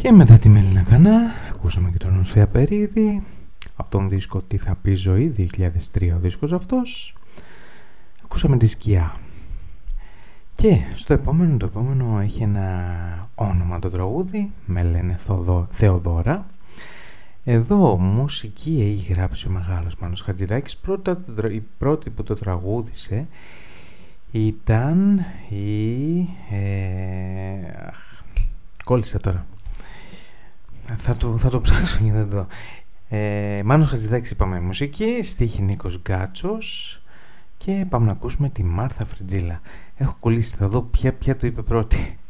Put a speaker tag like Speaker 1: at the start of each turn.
Speaker 1: Και μετά τη Μελίνα Κανά ακούσαμε και τον Ορφέα Περίδη από τον δίσκο «Τι θα πει ζωή» 2003 ο δίσκος αυτός. Ακούσαμε τη Σκιά. Και στο επόμενο έχει ένα όνομα το τραγούδι, με λένε Θεοδώρα. Εδώ μουσική έχει γράψει ο μεγάλος Μάνος Χατζηδάκης. Η πρώτη που το τραγούδισε ήταν η... κόλλησα τώρα. Θα το ψάξω και θα το δω. Μάνος Χατζηδάκης είπαμε μουσική, στίχη Νίκος Γκάτσος και πάμε να ακούσουμε τη Μάρθα Φριτζίλα. Έχω κολλήσει, θα δω ποια το είπε πρώτη.